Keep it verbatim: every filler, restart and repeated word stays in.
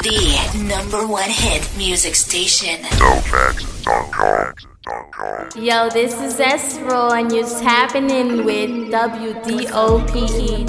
The number one hit music station. Dopex dot com. Yo, this is Esro, and you're tapping in with W D O P E